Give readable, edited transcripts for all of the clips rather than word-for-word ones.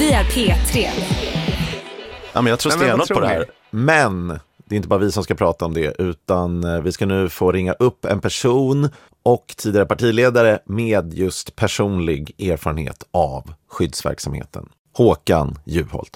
Vi är P3. Ja, men jag tror stenhårt på det här. Men det är inte bara vi som ska prata om det, utan vi ska nu få ringa upp en person och tidigare partiledare med just personlig erfarenhet av skyddsverksamheten. Håkan Juholt.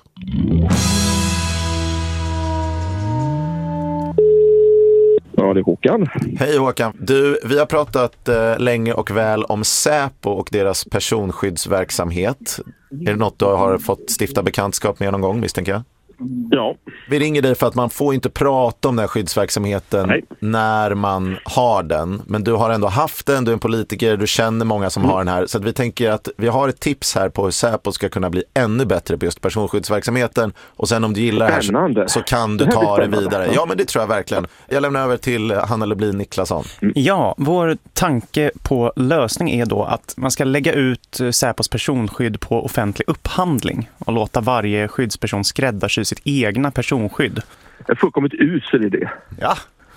Ja, det är Håkan. Hej Håkan. Du, vi har pratat länge och väl om Säpo och deras personskyddsverksamhet. Är det något du har fått stifta bekantskap med någon gång, misstänker jag? Ja. Vi ringer dig för att man får inte prata om den här skyddsverksamheten när man har den. Men du har ändå haft den, du är en politiker, du känner många som har den här. Så att vi tänker att vi har ett tips här på hur Säpo ska kunna bli ännu bättre på just personskyddsverksamheten. Och sen om du gillar det här så kan du ta det vidare. Ja, men det tror jag verkligen. Jag lämnar över till Hanna Lublin Niklasson. Ja, vår tanke på lösning är då att man ska lägga ut Säpos personskydd på offentlig upphandling och låta varje skyddsperson skräddarsy sitt egna personskydd. Jag har fullkomligt usel i det. Ja,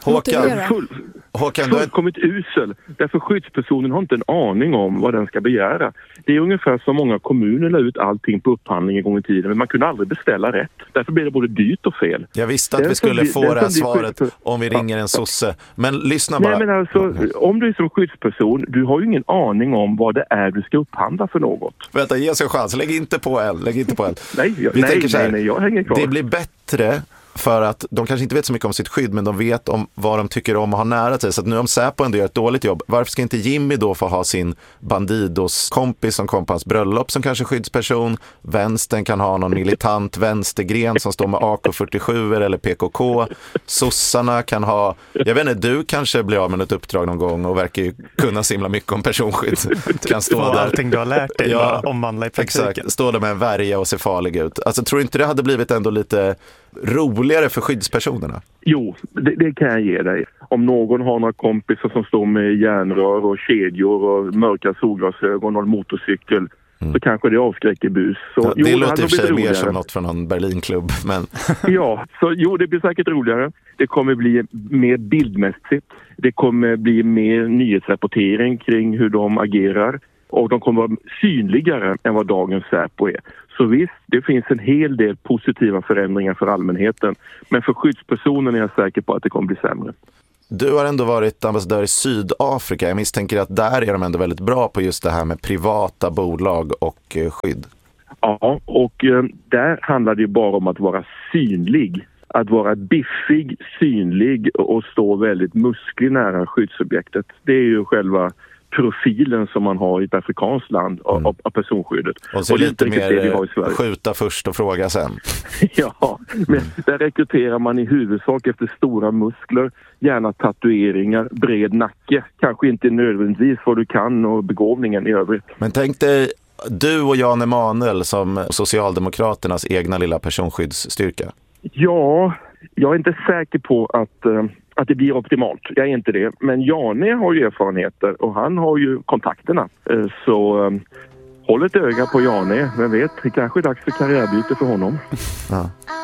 Håkan, fullkomligt usel. Därför skyddspersonen har inte en aning om vad den ska begära. Det är ungefär som många kommuner la ut allting på upphandling en gång i tiden, men man kunde aldrig beställa rätt. Därför blir det både dyrt och fel. Jag visste att vi skulle få det här svaret om vi ringer en sosse. Men lyssna bara. Nej, men alltså, om du är som skyddsperson, du har ju ingen aning om vad det är du ska upphandla för något. Vänta, ge oss en chans. Lägg inte på eld. Nej, jag hänger kvar. Det blir bättre för att de kanske inte vet så mycket om sitt skydd, men de vet om vad de tycker om att ha nära till. Så att nu om Säpo ändå gör ett dåligt jobb, varför ska inte Jimmy då få ha sin Bandidos-kompis som kom på hans bröllop som kanske skyddsperson? Vänstern kan ha någon militant vänstergren som står med AK47 eller PKK. Sossarna kan ha, jag vet inte, du kanske blir av med ett uppdrag någon gång och verkar ju kunna simla mycket om personskydd. Kan stå där. Allting du har lärt dig omvandla i praktiken. Exakt, stå där med en värja och se farlig ut. Alltså tror inte det hade blivit ändå lite roligare för skyddspersonerna? Jo, det kan jag ge dig. Om någon har några kompisar som står med järnrör och kedjor och mörka solglasögon och en motorcykel, så kanske det avskräcker bus. Så, det låter i och för sig mer som något från någon Berlinklubb. Men... ja, så det blir säkert roligare. Det kommer bli mer bildmässigt. Det kommer bli mer nyhetsrapportering kring hur de agerar. Och de kommer vara synligare än vad dagens Säpo är. Så visst, det finns en hel del positiva förändringar för allmänheten. Men för skyddspersonen är jag säker på att det kommer bli sämre. Du har ändå varit ambassadör i Sydafrika. Jag misstänker att där är de ändå väldigt bra på just det här med privata bolag och skydd. Ja, och där handlar det ju bara om att vara synlig. Att vara biffig, synlig och stå väldigt musklig nära skyddsobjektet. Det är ju själva profilen som man har i ett afrikanskt land av personskyddet. Och så och det lite är inte det vi har i Sverige. Skjuta först och fråga sen. Ja, men där rekryterar man i huvudsak efter stora muskler, gärna tatueringar, bred nacke. Kanske inte nödvändigtvis vad du kan och begåvningen i övrigt. Men tänk dig du och Jan Emanuel som Socialdemokraternas egna lilla personskyddsstyrka. Ja, jag är inte säker på att det blir optimalt. Jag är inte det. Men Jane har ju erfarenheter och han har ju kontakterna. Så håll ett öga på Jane. Vem vet, det kanske är dags för karriärbyte för honom. Ja.